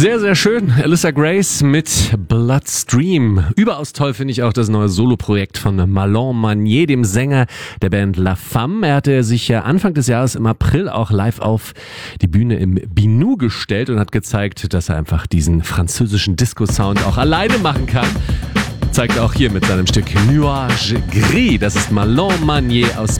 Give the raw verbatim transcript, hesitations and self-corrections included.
Sehr, sehr schön. Alyssa Grace mit Bloodstream. Überaus toll finde ich auch das neue Soloprojekt von Marlon Manier, dem Sänger der Band La Femme. Er hatte sich ja Anfang des Jahres im April auch live auf die Bühne im Binou gestellt und hat gezeigt, dass er einfach diesen französischen Disco-Sound auch alleine machen kann. Zeigt auch hier mit seinem Stück Nuage Gris. Das ist Marlon Manier aus